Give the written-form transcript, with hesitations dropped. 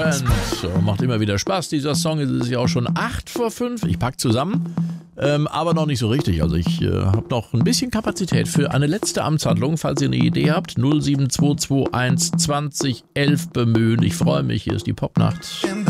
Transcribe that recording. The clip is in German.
Trend. Macht immer wieder Spaß, dieser Song. Es ist ja auch schon 8:05. Ich pack zusammen, aber noch nicht so richtig. Also ich habe noch ein bisschen Kapazität für eine letzte Amtshandlung. Falls ihr eine Idee habt, 07221 20 11 bemühen. Ich freue mich. Hier ist die Popnacht.